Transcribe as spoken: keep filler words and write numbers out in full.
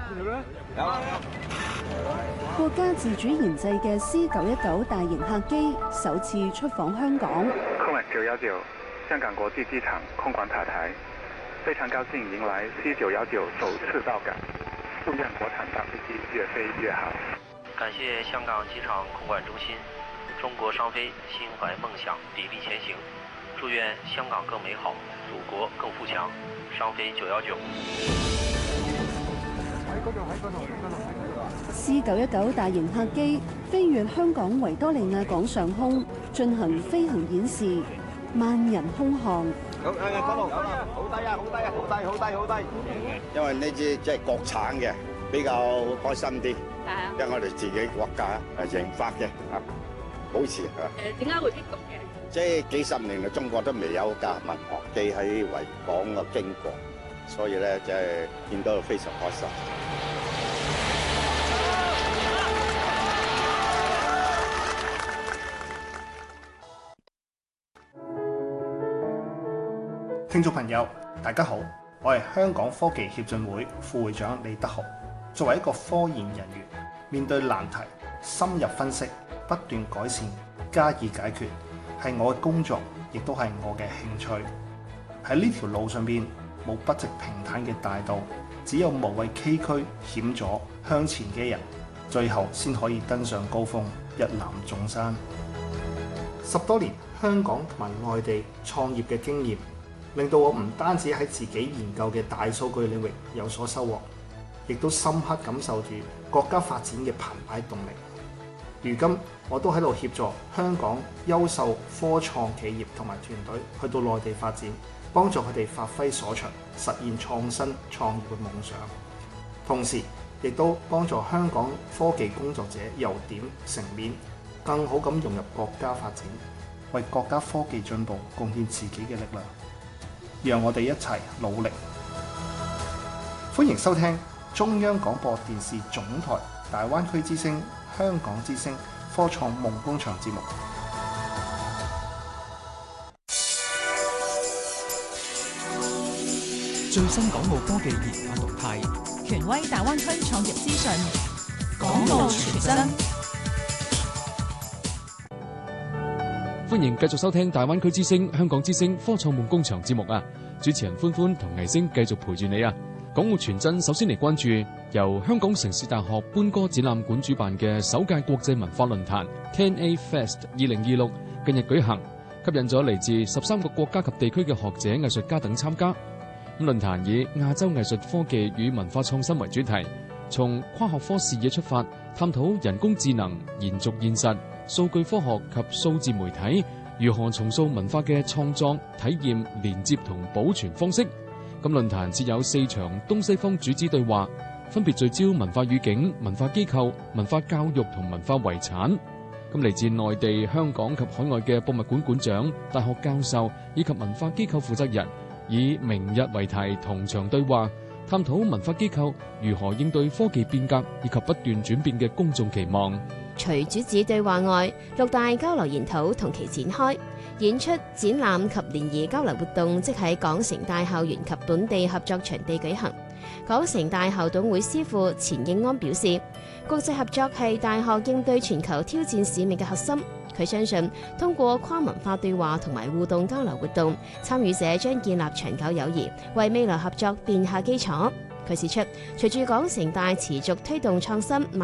國家自主研製嘅 C 九一九大型客機首次出訪香港。 空管九一九香港國際機場空管塔台，非常高興迎來 C 九一九首次到港，祝願國產大飛機越飛越好。 感謝香港機場空管中心，中國商飛心懷夢想，砥礪前行，祝願香港更美好，祖國更富強。商飛九一九。 C 九一九大型客機飛越香港維多利亞港上空進行飛行演示，萬人空巷。 好，誒，嗰度好低啊，好低啊，好低，好低，好低。因為呢支即係國產嘅，比較開心啲。係啊。因為我哋自己國家誒研發嘅啊，保持啊。 誒，點解會激動嘅？ 即係幾十年嚟，中國都未有架民航機喺維港嘅經過，所以咧即係見到非常開心。 聽眾朋友，大家好，我係香港科技協進會副會長李德豪。作為一個科研人員，面對難題，深入分析，不斷改善，加以解決，係我嘅工作，亦都係我嘅興趣。喺呢條路上邊，冇筆直平坦嘅大道，只有無畏崎嶇險阻向前嘅人，最後先可以登上高峰，一覽眾山。十多年香港同埋外地創業嘅經驗，令到我唔單止喺自己研究嘅大數據領域有所收穫，亦都深刻感受住國家發展嘅澎湃動力。如今我都喺度協助香港優秀科創企業同埋團隊去到內地發展，幫助佢哋發揮所長，實現創新創業嘅夢想。同時亦都幫助香港科技工作者由點成面，更好咁融入國家發展，為國家科技進步貢獻自己嘅力量。讓我哋一齊努力。歡迎收聽中央廣播電視總台大灣區之聲、香港之聲科創夢工場節目。 最新港澳科技研發動態， 權威大灣區創業資訊， 港澳傳真。 歡迎繼續收聽大灣區之聲、香港之聲科創夢工場節目啊！主持人歡歡同藝星繼續陪住你啊！港澳傳真首先嚟關注由香港城市大學般哥展覽館主辦嘅首屆國際文化論壇 ten A Fest 二零二六近日舉行，吸引咗嚟自十三個國家及地區嘅學者、藝術家等參加。咁論壇以亞洲藝術科技與文化創新為主題，從跨學科視野出發，探討人工智能、延續現實、數據科學及數字媒體如何重塑文化嘅創作、體驗、連接同保存方式。咁論壇設有四場東西方主旨對話，分別聚焦文化語境、文化機構、文化教育同文化遺產。咁嚟自內地、香港及海外嘅博物館館長、大學教授以及文化機構負責人，以明日為題同場對話，探討文化機構如何應對科技變革以及不斷轉變嘅公眾期望。 除主旨對話外，六大交流研討同期展開，演出、展覽及聯誼交流活動即喺港城大校園及本地合作場地舉行。港城大校董會師傅錢應安表示，國際合作係大學應對全球挑戰使命嘅核心。佢相信通過跨文化對話同埋互動交流活動，參與者將建立長久友誼，為未來合作奠下基礎。佢指出，隨住港城大持續推動創新